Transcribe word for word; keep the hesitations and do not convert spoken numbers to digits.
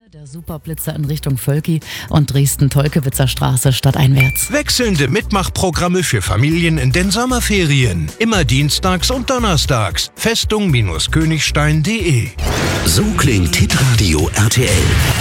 Der Superblitzer in Richtung Völki und Dresden-Tolkewitzer Straße stadteinwärts. Wechselnde Mitmachprogramme für Familien in den Sommerferien. Immer dienstags und donnerstags. Festung-Königstein punkt de. So klingt Hitradio R T L.